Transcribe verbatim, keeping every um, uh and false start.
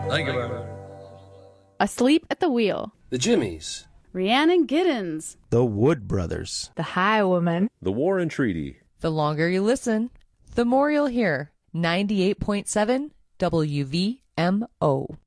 Thank you very much. Asleep at the Wheel. The Jimmies. Rhiannon Giddens. The Wood Brothers. The Highwoman. The War and Treaty. The longer you listen, the more you'll hear. ninety-eight point seven W V M O.